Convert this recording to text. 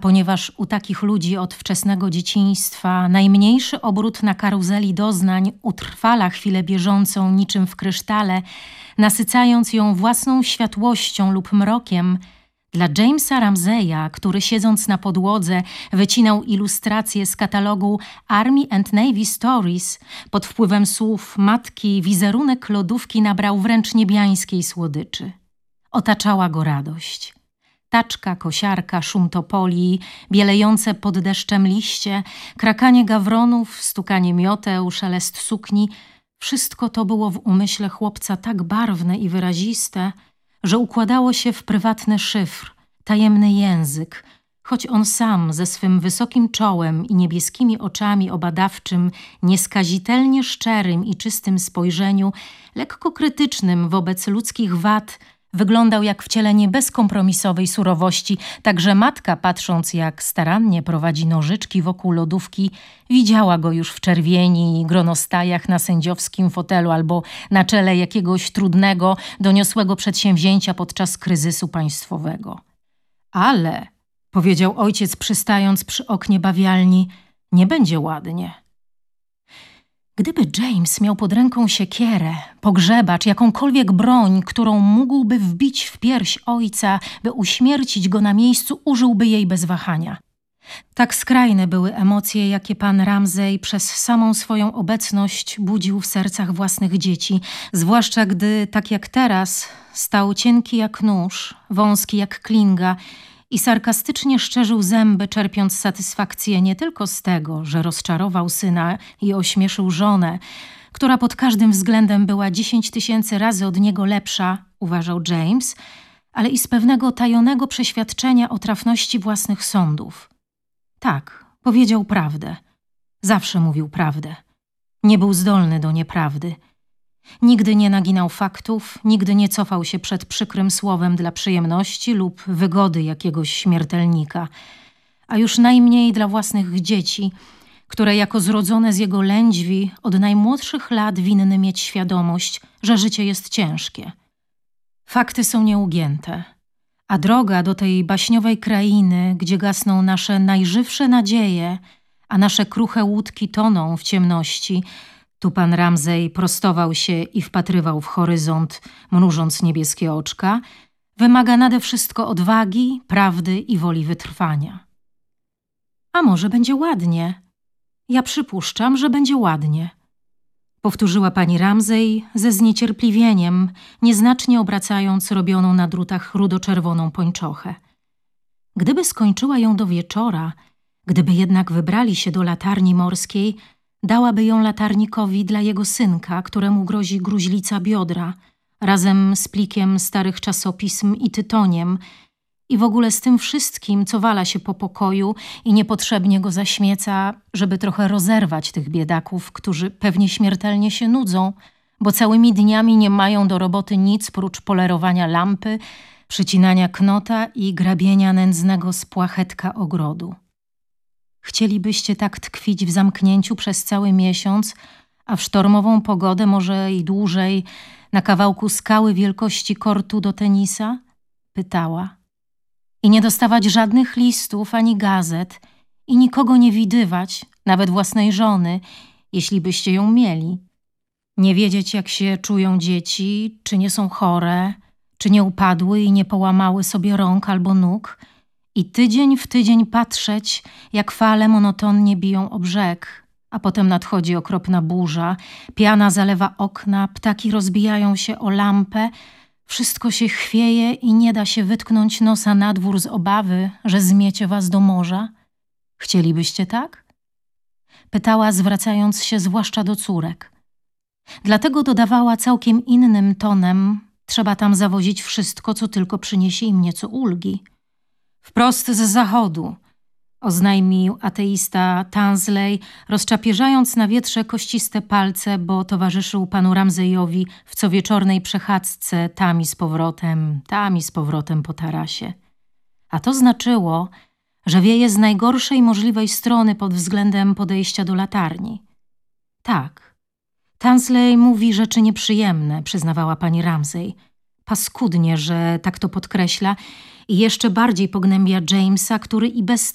ponieważ u takich ludzi od wczesnego dzieciństwa najmniejszy obrót na karuzeli doznań utrwala chwilę bieżącą niczym w krysztale, nasycając ją własną światłością lub mrokiem, dla Jamesa Ramseya, który siedząc na podłodze wycinał ilustracje z katalogu Army and Navy Stories, pod wpływem słów matki wizerunek lodówki nabrał wręcz niebiańskiej słodyczy. Otaczała go radość. Taczka, kosiarka, szum topoli, bielejące pod deszczem liście, krakanie gawronów, stukanie mioteł, szelest sukni – wszystko to było w umyśle chłopca tak barwne i wyraziste, że układało się w prywatny szyfr, tajemny język, choć on sam ze swym wysokim czołem i niebieskimi oczami o badawczym, nieskazitelnie szczerym i czystym spojrzeniu, lekko krytycznym wobec ludzkich wad, wyglądał jak wcielenie bezkompromisowej surowości, tak że matka, patrząc jak starannie prowadzi nożyczki wokół lodówki, widziała go już w czerwieni i gronostajach na sędziowskim fotelu albo na czele jakiegoś trudnego, doniosłego przedsięwzięcia podczas kryzysu państwowego. Ale, powiedział ojciec przystając przy oknie bawialni, nie będzie ładnie. Gdyby James miał pod ręką siekierę, pogrzebacz, jakąkolwiek broń, którą mógłby wbić w pierś ojca, by uśmiercić go na miejscu, użyłby jej bez wahania. Tak skrajne były emocje, jakie pan Ramsay przez samą swoją obecność budził w sercach własnych dzieci, zwłaszcza gdy, tak jak teraz, stał cienki jak nóż, wąski jak klinga i sarkastycznie szczerzył zęby, czerpiąc satysfakcję nie tylko z tego, że rozczarował syna i ośmieszył żonę, która pod każdym względem była 10 000 razy od niego lepsza, uważał James, ale i z pewnego tajonego przeświadczenia o trafności własnych sądów. Tak, powiedział prawdę. Zawsze mówił prawdę. Nie był zdolny do nieprawdy. Nigdy nie naginał faktów, nigdy nie cofał się przed przykrym słowem dla przyjemności lub wygody jakiegoś śmiertelnika, a już najmniej dla własnych dzieci, które jako zrodzone z jego lędźwi od najmłodszych lat winny mieć świadomość, że życie jest ciężkie. Fakty są nieugięte, a droga do tej baśniowej krainy, gdzie gasną nasze najżywsze nadzieje, a nasze kruche łódki toną w ciemności. Tu pan Ramsay prostował się i wpatrywał w horyzont, mrużąc niebieskie oczka, wymaga nade wszystko odwagi, prawdy i woli wytrwania. A może będzie ładnie? Ja przypuszczam, że będzie ładnie. Powtórzyła pani Ramsay ze zniecierpliwieniem, nieznacznie obracając robioną na drutach rudo-czerwoną pończochę. Gdyby skończyła ją do wieczora, gdyby jednak wybrali się do latarni morskiej, dałaby ją latarnikowi dla jego synka, któremu grozi gruźlica biodra, razem z plikiem starych czasopism i tytoniem i w ogóle z tym wszystkim, co wala się po pokoju i niepotrzebnie go zaśmieca, żeby trochę rozerwać tych biedaków, którzy pewnie śmiertelnie się nudzą, bo całymi dniami nie mają do roboty nic prócz polerowania lampy, przycinania knota i grabienia nędznego z płachetka ogrodu. Chcielibyście tak tkwić w zamknięciu przez cały miesiąc, a w sztormową pogodę może i dłużej, na kawałku skały wielkości kortu do tenisa? Pytała. I nie dostawać żadnych listów ani gazet i nikogo nie widywać, nawet własnej żony, jeśli byście ją mieli. Nie wiedzieć, jak się czują dzieci, czy nie są chore, czy nie upadły i nie połamały sobie rąk albo nóg, i tydzień w tydzień patrzeć, jak fale monotonnie biją o brzeg, a potem nadchodzi okropna burza, piana zalewa okna, ptaki rozbijają się o lampę, wszystko się chwieje i nie da się wytknąć nosa na dwór z obawy, że zmiecie was do morza. Chcielibyście tak? Pytała, zwracając się zwłaszcza do córek. Dlatego dodawała całkiem innym tonem, trzeba tam zawozić wszystko, co tylko przyniesie im nieco ulgi. Wprost z zachodu, oznajmił ateista Tansley, rozczapieżając na wietrze kościste palce, bo towarzyszył panu Ramsayowi w cowieczornej przechadzce tam i z powrotem po tarasie. A to znaczyło, że wieje z najgorszej możliwej strony pod względem podejścia do latarni. Tak, Tansley mówi rzeczy nieprzyjemne, przyznawała pani Ramsay. Paskudnie, że tak to podkreśla i jeszcze bardziej pognębia Jamesa, który i bez